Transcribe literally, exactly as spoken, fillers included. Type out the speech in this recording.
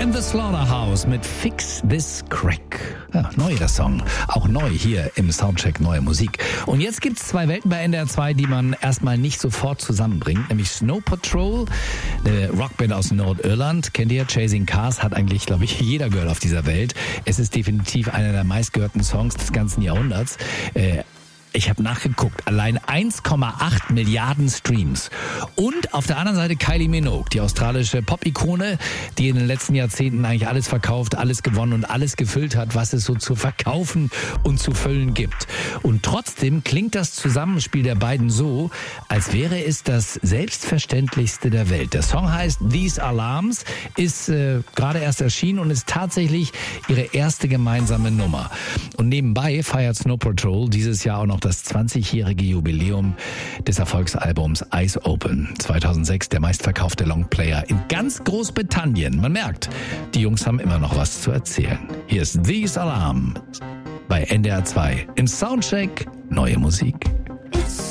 and the Slaughterhouse mit Fix This Crack. Ja, neu der Song. Auch neu hier im Soundcheck Neue Musik. Und jetzt gibt's zwei Welten bei N D R zwei, die man erstmal nicht sofort zusammenbringt. Nämlich Snow Patrol, eine Rockband aus Nordirland. Kennt ihr? Chasing Cars hat eigentlich, glaube ich, jeder gehört auf dieser Welt. Es ist definitiv einer der meistgehörten Songs des ganzen Jahrhunderts. Äh, Ich habe nachgeguckt, allein eins Komma acht Milliarden Streams. Und auf der anderen Seite Kylie Minogue, die australische Pop-Ikone, die in den letzten Jahrzehnten eigentlich alles verkauft, alles gewonnen und alles gefüllt hat, was es so zu verkaufen und zu füllen gibt. Und trotzdem klingt das Zusammenspiel der beiden so, als wäre es das Selbstverständlichste der Welt. Der Song heißt These Alarms, ist äh, gerade erst erschienen und ist tatsächlich ihre erste gemeinsame Nummer. Und nebenbei feiert Snow Patrol dieses Jahr auch noch das zwanzigjährige Jubiläum des Erfolgsalbums Eyes Open. zweitausendsechs der meistverkaufte Longplayer in ganz Großbritannien. Man merkt, die Jungs haben immer noch was zu erzählen. Hier ist These Alarm bei N D R zwei im Soundcheck Neue Musik.